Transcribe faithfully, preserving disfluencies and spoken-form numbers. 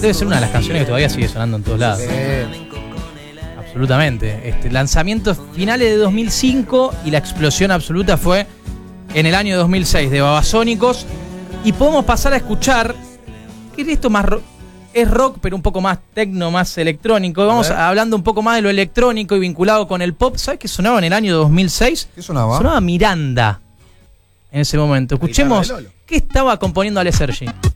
debe ser una de las canciones que todavía sigue sonando en todos lados. Eh, Absolutamente. Este, lanzamientos finales de dos mil cinco y la explosión absoluta fue en el año dos mil seis de Babasónicos. Y podemos pasar a escuchar, ¿qué es esto más rock? Es rock, pero un poco más tecno, más electrónico. Vamos a hablando un poco más de lo electrónico y vinculado con el pop. ¿Sabes qué sonaba en el año dos mil seis? ¿Qué sonaba? Sonaba Miranda en ese momento. Escuchemos qué estaba componiendo Ale Sergi.